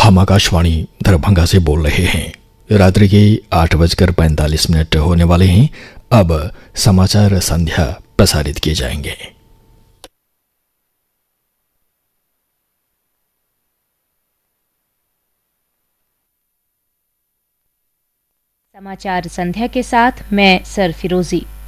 हम आकाशवाणी दरभंगा से बोल रहे हैं। रात्रि के 8:45 होने वाले हैं। अब समाचार संध्या प्रसारित किए जाएंगे। समाचार संध्या के साथ मैं सर फिरोजी।